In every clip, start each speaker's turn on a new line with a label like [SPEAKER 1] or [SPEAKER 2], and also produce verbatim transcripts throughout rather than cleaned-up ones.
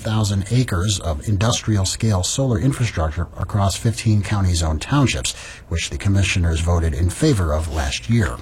[SPEAKER 1] thousand acres of industrial-scale solar infrastructure across fifteen county-zoned townships, which the commissioners voted in favor of last year.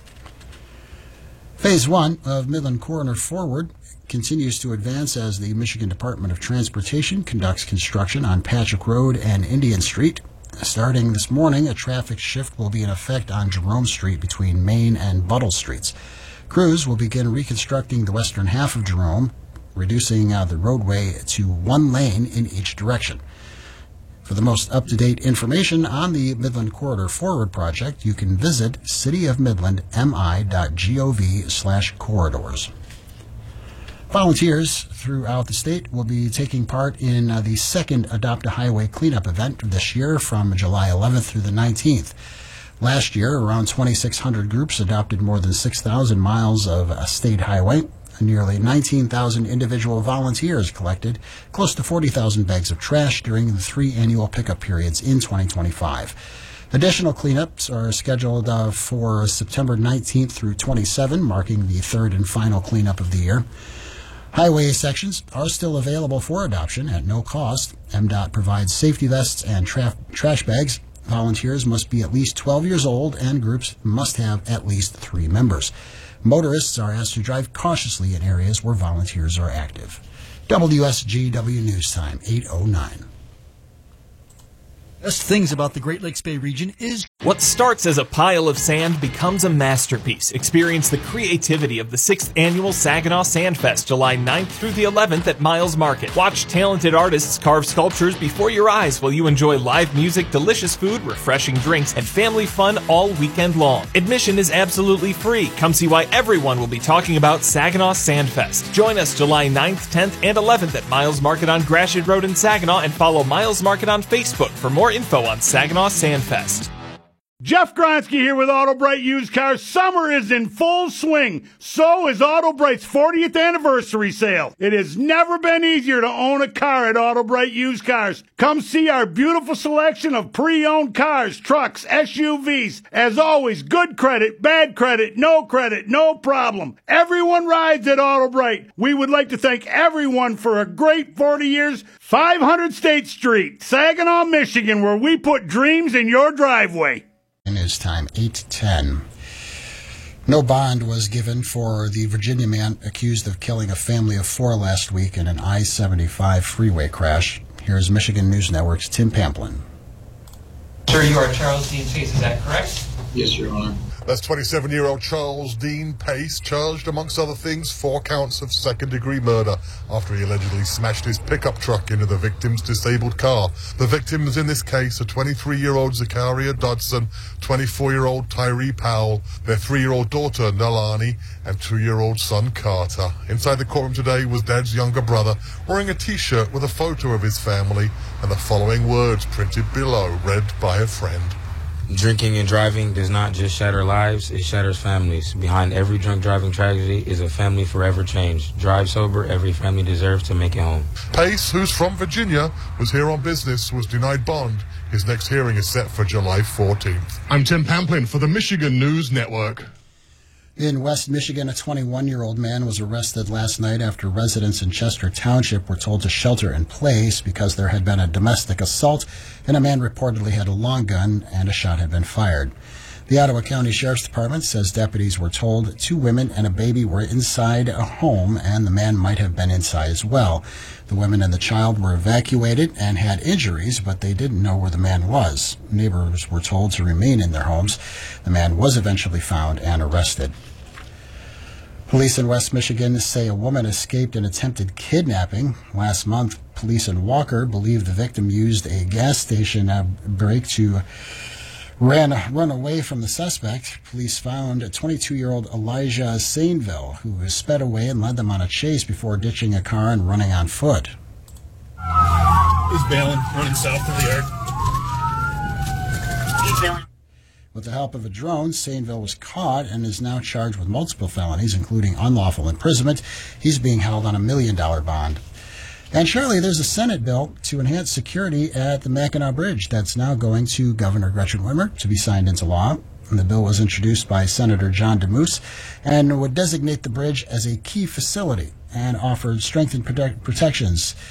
[SPEAKER 1] Phase one of Midland Corridor Forward continues to advance as the Michigan Department of Transportation conducts construction on Patrick Road and Indian Street. Starting this morning, a traffic shift will be in effect on Jerome Street between Main and Buttle Streets. Crews will begin reconstructing the western half of Jerome, reducing uh, the roadway to one lane in each direction. For the most up-to-date information on the Midland Corridor Forward project, you can visit cityofmidlandmi.gov slash corridors. Volunteers throughout the state will be taking part in uh, the second Adopt a Highway cleanup event this year from July eleventh through the nineteenth. Last year, around twenty-six hundred groups adopted more than six thousand miles of a state highway. Nearly nineteen thousand individual volunteers collected close to forty thousand bags of trash during the three annual pickup periods in twenty twenty-five. Additional cleanups are scheduled uh, for September nineteenth through twenty-seventh, marking the third and final cleanup of the year. Highway sections are still available for adoption at no cost. M D O T provides safety vests and tra- trash bags. Volunteers must be at least twelve years old, and groups must have at least three members. Motorists are asked to drive cautiously in areas where volunteers are active. W S G W News Time, eight oh nine.
[SPEAKER 2] Best things about the Great Lakes Bay region is
[SPEAKER 3] what starts as a pile of sand becomes a masterpiece. Experience the creativity of the sixth Annual Saginaw Sandfest, July ninth through the eleventh at Miles Market. Watch talented artists carve sculptures before your eyes while you enjoy live music, delicious food, refreshing drinks, and family fun all weekend long. Admission is absolutely free. Come see why everyone will be talking about Saginaw Sandfest. Join us July ninth, tenth, and eleventh at Miles Market on Gratiot Road in Saginaw, and follow Miles Market on Facebook for more info on Saginaw Sandfest.
[SPEAKER 4] Jeff Gronsky here with AutoBright Used Cars. Summer is in full swing. So is AutoBright's fortieth anniversary sale. It has never been easier to own a car at AutoBright Used Cars. Come see our beautiful selection of pre-owned cars, trucks, S U Vs. As always, good credit, bad credit, no credit, no problem. Everyone rides at AutoBright. We would like to thank everyone for a great forty years. five hundred State Street, Saginaw, Michigan, where we put dreams in your driveway.
[SPEAKER 1] News time, eight ten. No bond was given for the Virginia man accused of killing a family of four last week in an I seventy-five freeway crash. Here's Michigan News Network's Tim Pamplin.
[SPEAKER 5] Sir, you are Charles Dean Pace, is that correct?
[SPEAKER 6] Yes, Your Honor.
[SPEAKER 7] That's twenty-seven-year-old Charles Dean Pace, charged, amongst other things, four counts of second-degree murder after he allegedly smashed his pickup truck into the victim's disabled car. The victims in this case are twenty-three-year-old Zakaria Dodson, twenty-four-year-old Tyree Powell, their three-year-old daughter Nalani, and two-year-old son Carter. Inside the courtroom today was Dad's younger brother, wearing a T-shirt with a photo of his family and the following words printed below, read by a friend.
[SPEAKER 8] Drinking and driving does not just shatter lives, it shatters families. Behind every drunk driving tragedy is a family forever changed. Drive sober, every family deserves to make it home.
[SPEAKER 7] Pace, who's from Virginia, was here on business, was denied bond. His next hearing is set for July fourteenth. I'm Tim Pamplin for the Michigan News Network.
[SPEAKER 1] In West Michigan, a twenty-one-year-old man was arrested last night after residents in Chester Township were told to shelter in place because there had been a domestic assault and a man reportedly had a long gun and a shot had been fired. The Ottawa County Sheriff's Department says deputies were told two women and a baby were inside a home and the man might have been inside as well. The women and the child were evacuated and had injuries, but they didn't know where the man was. Neighbors were told to remain in their homes. The man was eventually found and arrested. Police in West Michigan say a woman escaped an attempted kidnapping. Last month, police in Walker believe the victim used a gas station uh, brake to ran run away from the suspect. Police found a twenty-two-year-old Elijah Sainville, who sped away and led them on a chase before ditching a car and running on foot.
[SPEAKER 9] He's bailing, running south of the yard. He's bailing.
[SPEAKER 1] With the help of a drone, Sainville was caught and is now charged with multiple felonies, including unlawful imprisonment. He's being held on a million-dollar bond. And surely there's a Senate bill to enhance security at the Mackinac Bridge that's now going to Governor Gretchen Whitmer to be signed into law. And the bill was introduced by Senator John DeMoose and would designate the bridge as a key facility and offered strengthened protect- protections